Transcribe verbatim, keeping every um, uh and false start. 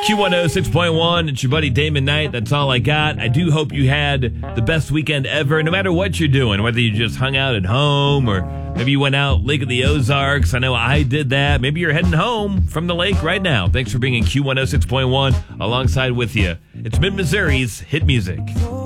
Q one oh six point one, it's your buddy Damon Knight. That's all I got. I do hope you had the best weekend ever, no matter what you're doing, whether you just hung out at home or maybe you went out Lake of the Ozarks. I know I did that. Maybe you're heading home from the lake right now. Thanks for being in Q one oh six point one alongside with you. It's Mid-Missouri's Hit Music.